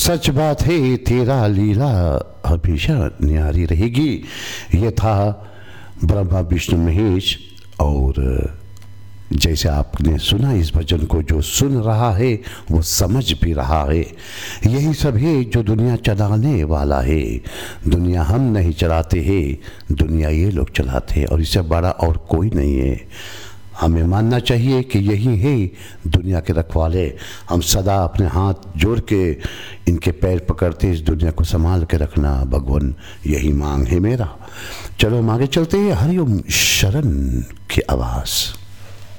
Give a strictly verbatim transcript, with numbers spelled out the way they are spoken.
सच बात है तेरा लीला हमेशा न्यारी रहेगी। ये था ब्रह्मा विष्णु महेश। और जैसे आपने सुना इस भजन को, जो सुन रहा है वो समझ भी रहा है। यही सब है जो दुनिया चलाने वाला है। दुनिया हम नहीं चलाते हैं, दुनिया ये लोग चलाते हैं, और इससे बड़ा और कोई नहीं है। हमें मानना चाहिए कि यही है दुनिया के रखवाले। हम सदा अपने हाथ जोड़ के इनके पैर पकड़ते इस दुनिया को संभाल के रखना भगवान, यही मांग है मेरा। चलो हम आगे चलते हैं। हरिओम शरण की आवाज़।